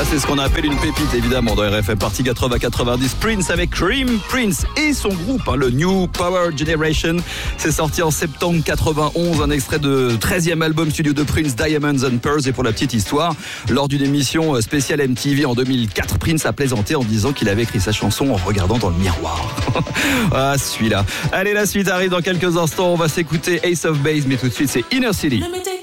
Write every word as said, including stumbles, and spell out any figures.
c'est ce qu'on appelle une pépite, évidemment, dans R F M Party quatre-vingts quatre-vingt-dix. Prince avec Cream. Prince et son groupe, hein, le New Power Generation. C'est sorti en septembre quatre-vingt-onze, un extrait de treizième album studio de Prince, Diamonds and Pearls. Et pour la petite histoire, lors d'une émission spéciale M T V en deux mille quatre, Prince a plaisanté en disant qu'il avait écrit sa chanson en regardant dans le miroir. Ah, celui-là. Allez, la suite arrive dans quelques instants. On va s'écouter Ace of Base, mais tout de suite, c'est Inner City.